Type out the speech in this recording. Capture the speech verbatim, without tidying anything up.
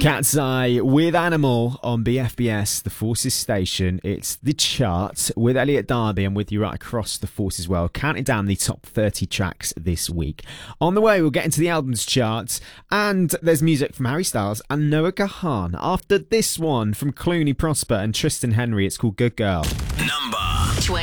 Cat's Eye with Animal on B F B S, the Forces station. It's the chart with Elliot Darby. I'm with you right across the Forces world, counting down the top thirty tracks this week. On the way, we'll get into the albums charts, and there's music from Harry Styles and Noah Kahan. After this one from Clooney Prosper and Tristan Henry, it's called Good Girl. Number